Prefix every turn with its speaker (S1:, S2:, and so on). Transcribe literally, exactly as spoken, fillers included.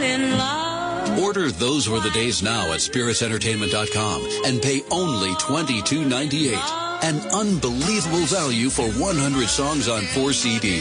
S1: in love.
S2: Order Those Were the Days now at spirits entertainment dot com and pay only twenty-two ninety-eight. An unbelievable value for one hundred songs on four C Ds.